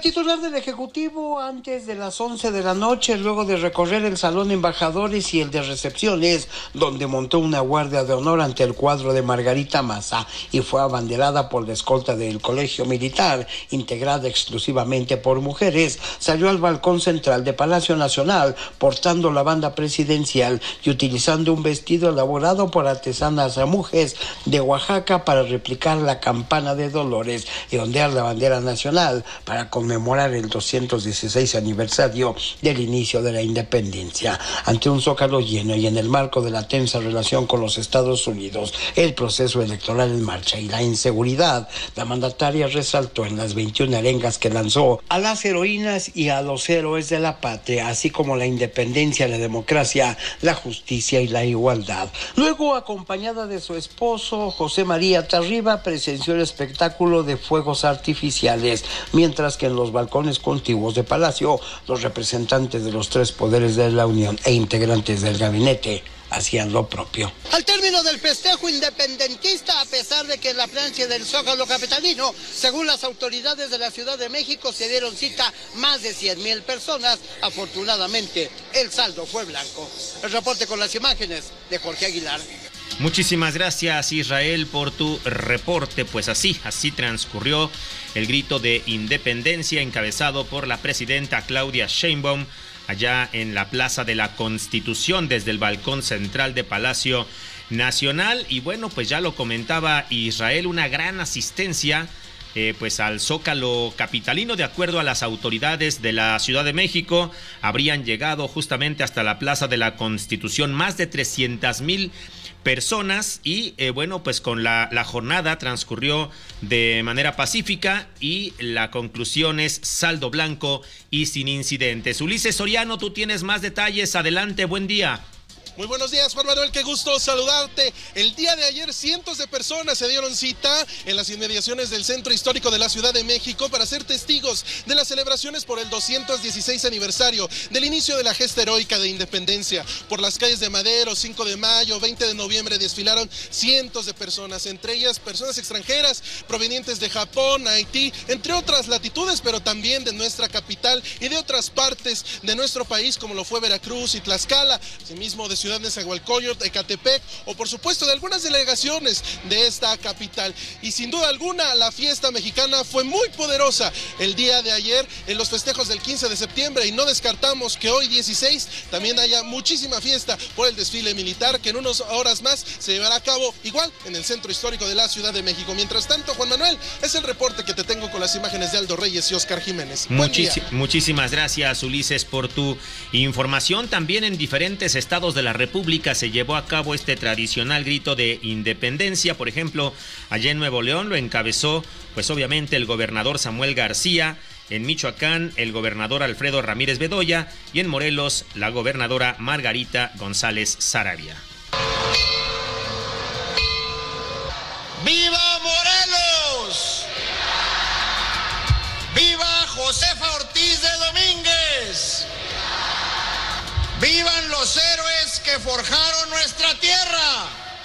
titular del Ejecutivo, antes de las 11 de la noche, luego de recorrer el salón de embajadores y el de recepciones, donde montó una guardia de honor ante el cuadro de Margarita Maza y fue abanderada por la escolta del Colegio Militar, integrada exclusivamente por mujeres, salió al balcón central de Palacio Nacional portando la banda presidencial y utilizando un vestido elaborado por artesanas mujeres de Oaxaca para replicar la campana de Dolores y ondear la bandera nacional para conmemorar el 216 aniversario del inicio de la independencia. Ante un zócalo lleno y en el marco de la tensa relación con los Estados Unidos, el proceso electoral en marcha y la inseguridad, la mandataria resaltó en las 21 arengas que lanzó a las heroínas y a los héroes de la patria, así como la independencia, la democracia, la justicia y la igualdad. Luego, acompañada de su esposo, José María Tarriba, presenció el espectáculo de fuegos artificiales, mientras que en los balcones contiguos de Palacio, los representantes de los tres poderes de la Unión e integrantes del gabinete hacían lo propio. Al término del festejo independentista, a pesar de que en la plancha del Zócalo capitalino, según las autoridades de la Ciudad de México, se dieron cita más de 100,000 personas, afortunadamente el saldo fue blanco. El reporte con las imágenes de Jorge Aguilar. Muchísimas gracias, Israel, por tu reporte. Pues así transcurrió el grito de independencia encabezado por la presidenta Claudia Sheinbaum allá en la Plaza de la Constitución desde el balcón central de Palacio Nacional. Y bueno, pues ya lo comentaba Israel, una gran asistencia pues al Zócalo capitalino. De acuerdo a las autoridades de la Ciudad de México, habrían llegado justamente hasta la Plaza de la Constitución más de 300,000 personas y bueno, pues con la jornada transcurrió de manera pacífica y la conclusión es saldo blanco y sin incidentes. Ulises Soriano, tú tienes más detalles, adelante, buen día. Muy buenos días, Juan Manuel, qué gusto saludarte. El día de ayer cientos de personas se dieron cita en las inmediaciones del Centro Histórico de la Ciudad de México para ser testigos de las celebraciones por el 216 aniversario del inicio de la gesta heroica de independencia. Por las calles de Madero, 5 de mayo, 20 de noviembre desfilaron cientos de personas, entre ellas personas extranjeras provenientes de Japón, Haití, entre otras latitudes, pero también de nuestra capital y de otras partes de nuestro país, como lo fue Veracruz y Tlaxcala, asimismo de Ciudad de Nezahualcóyotl, Ecatepec o por supuesto de algunas delegaciones de esta capital. Y sin duda alguna la fiesta mexicana fue muy poderosa el día de ayer en los festejos del 15 de septiembre y no descartamos que hoy 16 también haya muchísima fiesta por el desfile militar que en unas horas más se llevará a cabo igual en el Centro Histórico de la Ciudad de México. Mientras tanto, Juan Manuel, es el reporte que te tengo con las imágenes de Aldo Reyes y Oscar Jiménez. Muchísimas gracias, Ulises, por tu información. También en diferentes estados de la República se llevó a cabo este tradicional grito de independencia. Por ejemplo, allá en Nuevo León lo encabezó, pues obviamente, el gobernador Samuel García. En Michoacán, el gobernador Alfredo Ramírez Bedoya. Y en Morelos, la gobernadora Margarita González Saravia. ¡Viva Morelos! ¡Viva Josefa Ortiz de Domínguez! ¡Vivan los héroes que forjaron nuestra tierra!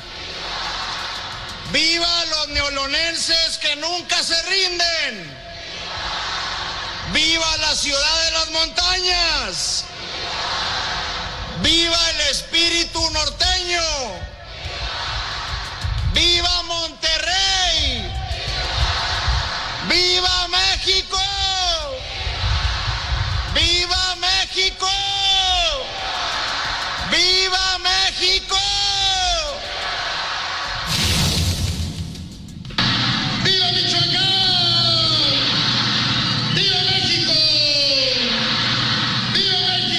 ¡Viva los neolonenses que nunca se rinden! ¡Viva la ciudad de las montañas! ¡Viva el espíritu norteño! ¡Viva Monterrey! ¡Viva México! ¡Viva México!